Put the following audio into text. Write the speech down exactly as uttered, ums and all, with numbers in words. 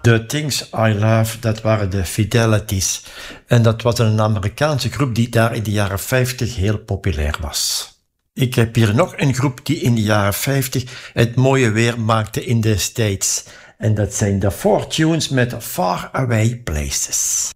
The Things I Love, dat waren de Fidelities. En dat was een Amerikaanse groep die daar in de jaren vijftig heel populair was. Ik heb hier nog een groep die in de jaren vijftig het mooie weer maakte in de States. En dat zijn de Fortunes met Far Away Places.